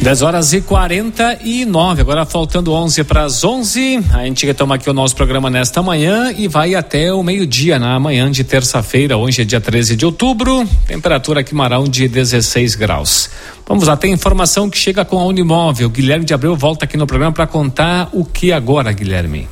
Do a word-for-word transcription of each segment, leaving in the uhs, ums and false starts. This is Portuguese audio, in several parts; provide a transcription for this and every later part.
dez horas e quarenta e nove, agora faltando onze para as onze. A gente retoma aqui o nosso programa nesta manhã e vai até o meio-dia na manhã de terça-feira. Hoje é dia treze de outubro, temperatura aqui em Marão de dezesseis graus. Vamos lá, tem informação que chega com a Unimóvel. Guilherme de Abreu volta aqui no programa para contar o que agora, Guilherme?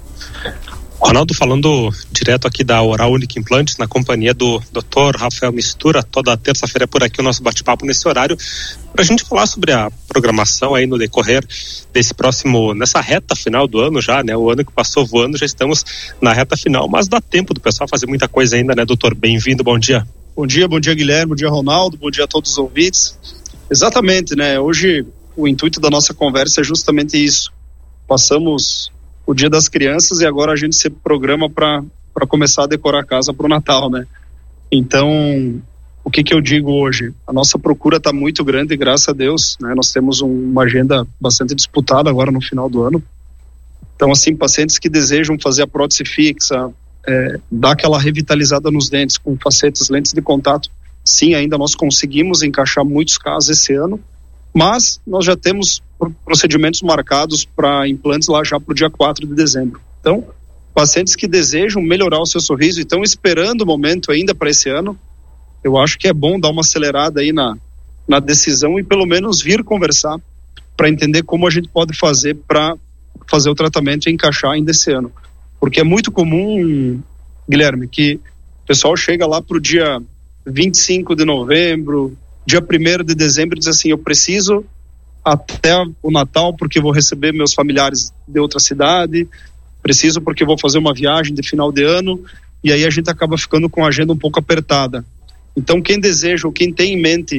Ronaldo, falando direto aqui da Oral Unique Implantes, na companhia do doutor Rafael Mistura, toda terça-feira por aqui o nosso bate-papo nesse horário, para a gente falar sobre a programação aí no decorrer desse próximo, nessa reta final do ano já, né? O ano que passou voando, já estamos na reta final, mas dá tempo do pessoal fazer muita coisa ainda, né, doutor? Bem-vindo, bom dia. Bom dia, bom dia, Guilherme, bom dia, Ronaldo, bom dia a todos os ouvintes. Exatamente, né? Hoje o intuito da nossa conversa é justamente isso. Passamos o Dia das Crianças e agora a gente se programa para para começar a decorar a casa para o Natal, né? Então, o que que eu digo hoje? A nossa procura está muito grande, graças a Deus, né? Nós temos um, uma agenda bastante disputada agora no final do ano. Então, assim, pacientes que desejam fazer a prótese fixa, é, dar aquela revitalizada nos dentes com facetas, lentes de contato, sim, ainda nós conseguimos encaixar muitos casos esse ano, mas nós já temos procedimentos marcados para implantes lá já para o dia quatro de dezembro. Então, pacientes que desejam melhorar o seu sorriso e estão esperando o momento ainda para esse ano, eu acho que é bom dar uma acelerada aí na, na decisão e pelo menos vir conversar para entender como a gente pode fazer para fazer o tratamento e encaixar ainda esse ano. Porque é muito comum, Guilherme, que o pessoal chega lá para o dia vinte e cinco de novembro, dia primeiro de dezembro, diz assim, eu preciso até o Natal porque vou receber meus familiares de outra cidade, preciso porque vou fazer uma viagem de final de ano, e aí a gente acaba ficando com a agenda um pouco apertada. Então quem deseja ou quem tem em mente,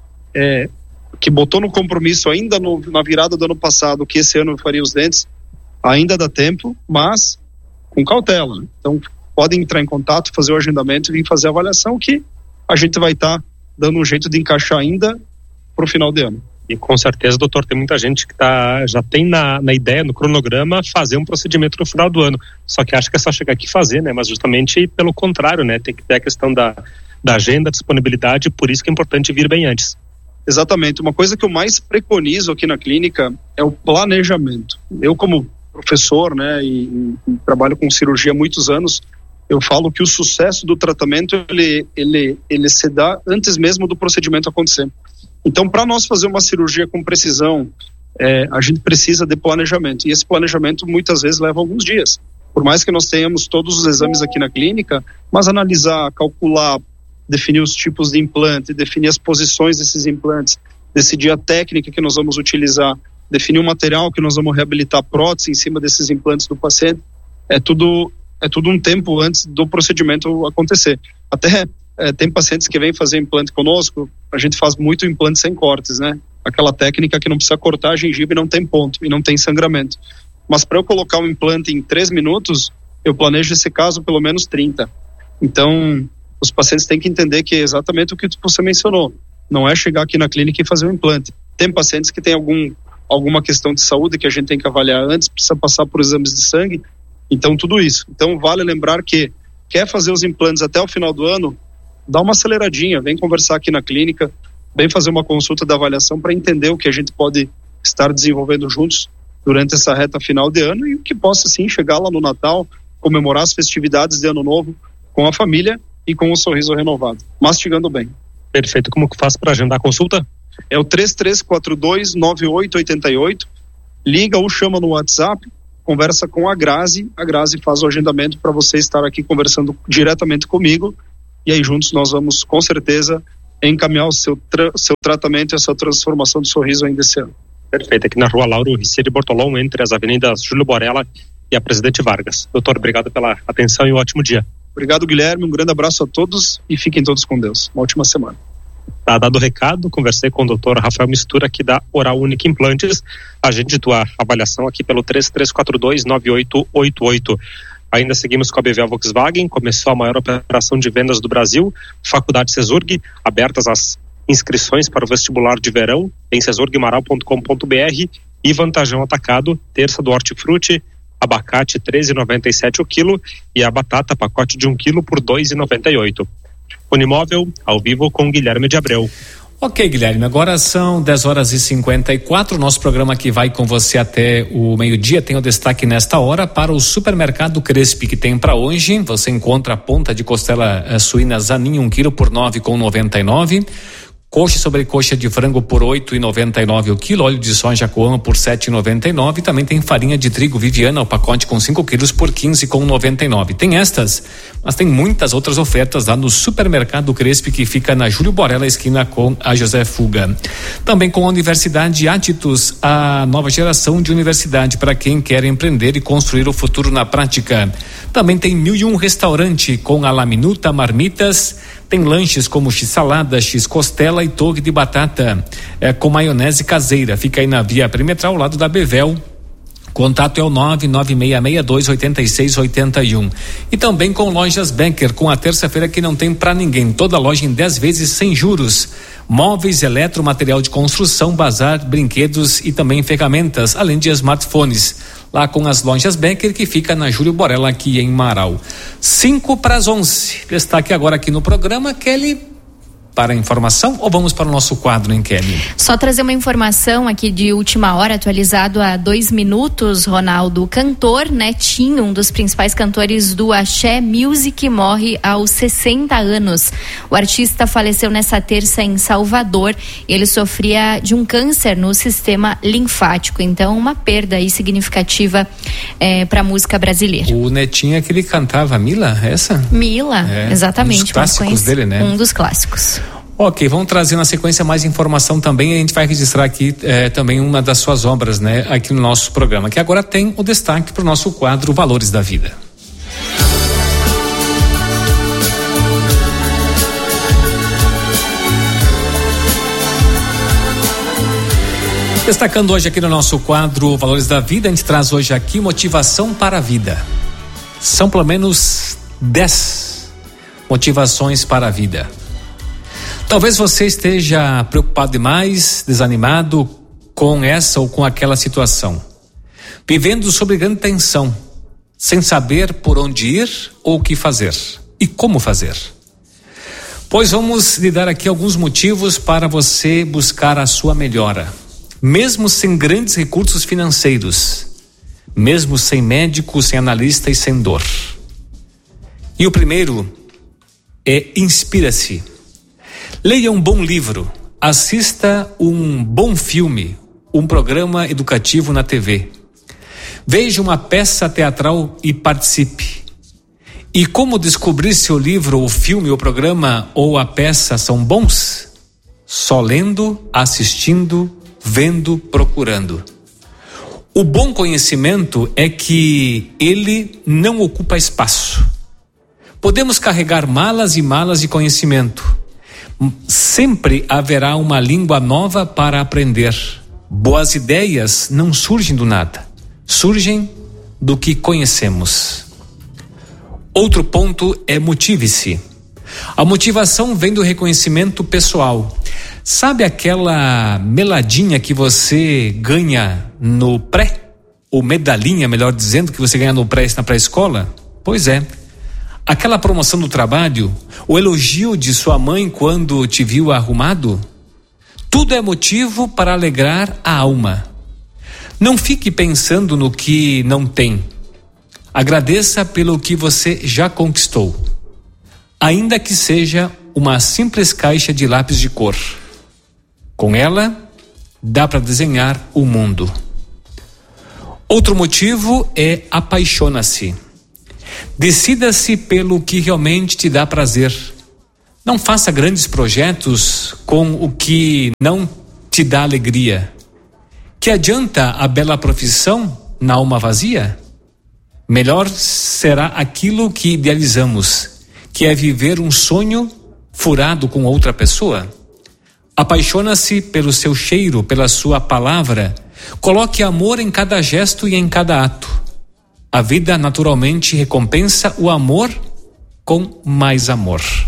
é, que botou no compromisso ainda no, na virada do ano passado, que esse ano eu faria os dentes, ainda dá tempo, mas com cautela. Então podem entrar em contato, fazer o agendamento e vir fazer a avaliação que a gente vai estar tá dando um jeito de encaixar ainda para o final de ano. E com certeza, doutor, tem muita gente que tá, já tem na, na ideia, no cronograma, fazer um procedimento no final do ano. Só que acha que é só chegar aqui e fazer, né? Mas justamente pelo contrário, né? Tem que ter a questão da, da agenda, disponibilidade, por isso que é importante vir bem antes. Exatamente. Uma coisa que eu mais preconizo aqui na clínica é o planejamento. Eu, como professor, né, e, e trabalho com cirurgia há muitos anos, eu falo que o sucesso do tratamento, ele, ele, ele se dá antes mesmo do procedimento acontecer. Então, para nós fazer uma cirurgia com precisão, é, a gente precisa de planejamento. E esse planejamento muitas vezes leva alguns dias. Por mais que nós tenhamos todos os exames aqui na clínica, mas analisar, calcular, definir os tipos de implante, definir as posições desses implantes, decidir a técnica que nós vamos utilizar, definir o material que nós vamos reabilitar a prótese em cima desses implantes do paciente, é tudo, é tudo um tempo antes do procedimento acontecer. Até É, tem pacientes que vêm fazer implante conosco, a gente faz muito implante sem cortes, né? Aquela técnica que não precisa cortar a gengiva e não tem ponto, e não tem sangramento. Mas para eu colocar um implante em três minutos, eu planejo esse caso pelo menos trinta. Então, os pacientes têm que entender que é exatamente o que você mencionou. Não é chegar aqui na clínica e fazer um implante. Tem pacientes que têm algum, alguma questão de saúde que a gente tem que avaliar antes, precisa passar por exames de sangue. Então, tudo isso. Então, vale lembrar que quer fazer os implantes até o final do ano, dá uma aceleradinha, vem conversar aqui na clínica, vem fazer uma consulta de avaliação para entender o que a gente pode estar desenvolvendo juntos durante essa reta final de ano e que possa sim chegar lá no Natal, comemorar as festividades de Ano Novo com a família e com um sorriso renovado, mastigando bem. Perfeito. Como que faz para agendar a consulta? É o três três quatro dois, nove oito oito oito, liga ou chama no WhatsApp, conversa com a Grazi, a Grazi faz o agendamento para você estar aqui conversando diretamente comigo. E aí juntos nós vamos, com certeza, encaminhar o seu, tra- seu tratamento e a sua transformação de sorriso ainda esse ano. Perfeito, aqui na rua Lauro Riccieri Bortolom, entre as avenidas Júlio Borella e a Presidente Vargas. Doutor, obrigado pela atenção e um ótimo dia. Obrigado, Guilherme, um grande abraço a todos e fiquem todos com Deus. Uma ótima semana. Tá dado o recado, conversei com o doutor Rafael Mistura aqui da Oral Unique Implantes. Agende tua avaliação aqui pelo três três quatro dois, nove oito oito oito. Ainda seguimos com a B V A Volkswagen, começou a maior operação de vendas do Brasil, Faculdade Cesurg, abertas as inscrições para o vestibular de verão em cesurg maral ponto com ponto b r e Vantajão Atacado, terça do hortifruti, abacate treze reais e noventa e sete centavos o quilo e a batata pacote de um quilo por dois reais e noventa e oito centavos. Unimóvel, ao vivo com Guilherme de Abreu. Ok, Guilherme, agora são dez horas e cinquenta e quatro. Nosso programa aqui vai com você até o meio-dia. Tem o destaque nesta hora para o Supermercado Crespi, que tem para hoje. Você encontra a ponta de costela eh, suína Zanin, um quilo por nove com noventa e nove. Coxa sobre coxa de frango por oito e noventa e nove o quilo, óleo de soja Coama por sete e noventa e nove, também tem farinha de trigo Viviana, o pacote com cinco quilos por quinze com noventa e nove. Tem estas, mas tem muitas outras ofertas lá no Supermercado Crespi, que fica na Júlio Borella, esquina com a José Fuga. Também com a Universidade Atitus, a nova geração de universidade para quem quer empreender e construir o futuro na prática. Também tem mil e um restaurante com a La Minuta, marmitas. Tem lanches como x-salada, x-costela e torre de batata é, com maionese caseira. Fica aí na via perimetral, ao lado da Bevel. Contato é o nove nove seis seis dois oito seis oito um. E também com lojas Becker, com a terça-feira que não tem pra ninguém. Toda loja em dez vezes sem juros. Móveis, eletro, material de construção, bazar, brinquedos e também ferramentas, além de smartphones. Lá com as lojas Becker, que fica na Júlio Borella, aqui em Marau. Cinco para as onze. Destaque agora aqui no programa, Kelly. Para a informação ou vamos para o nosso quadro, hein, Kelly? Só trazer uma informação aqui de última hora, atualizado há dois minutos, Ronaldo. O cantor Netinho, um dos principais cantores do Axé Music, morre aos sessenta anos. O artista faleceu nessa terça em Salvador. Ele sofria de um câncer no sistema linfático. Então, uma perda aí significativa é, para a música brasileira. O Netinho é que ele cantava Mila, essa? Mila, é, exatamente. Um dos clássicos dele, né? Um dos clássicos. Ok, vamos trazer na sequência mais informação também. A gente vai registrar aqui eh, também uma das suas obras, né, aqui no nosso programa, que agora tem o destaque para o nosso quadro Valores da Vida. Destacando hoje aqui no nosso quadro Valores da Vida, a gente traz hoje aqui motivação para a vida. São pelo menos dez motivações para a vida. Talvez você esteja preocupado demais, desanimado com essa ou com aquela situação, vivendo sob grande tensão, sem saber por onde ir ou o que fazer e como fazer. Pois vamos lhe dar aqui alguns motivos para você buscar a sua melhora, mesmo sem grandes recursos financeiros, mesmo sem médico, sem analista e sem dor. E o primeiro é inspira-se. Leia um bom livro, assista um bom filme, um programa educativo na T V. Veja uma peça teatral e participe. E como descobrir se o livro, o filme, o programa ou a peça são bons? Só lendo, assistindo, vendo, procurando. O bom conhecimento é que ele não ocupa espaço. Podemos carregar malas e malas de conhecimento. Sempre haverá uma língua nova para aprender. Boas ideias não surgem do nada, surgem do que conhecemos. Outro ponto é motive-se. A motivação vem do reconhecimento pessoal. Sabe aquela meladinha que você ganha no pré? Ou medalhinha, melhor dizendo, que você ganha no pré, na pré-escola? Pois é. Aquela promoção do trabalho, o elogio de sua mãe quando te viu arrumado, tudo é motivo para alegrar a alma. Não fique pensando no que não tem. Agradeça pelo que você já conquistou, ainda que seja uma simples caixa de lápis de cor. Com ela, dá para desenhar o mundo. Outro motivo é apaixona-se. Decida-se pelo que realmente te dá prazer. Não faça grandes projetos com o que não te dá alegria. Que adianta a bela profissão na alma vazia? Melhor será aquilo que idealizamos, que é viver um sonho furado com outra pessoa. Apaixona-se pelo seu cheiro, pela sua palavra. Coloque amor em cada gesto e em cada ato. A vida naturalmente recompensa o amor com mais amor.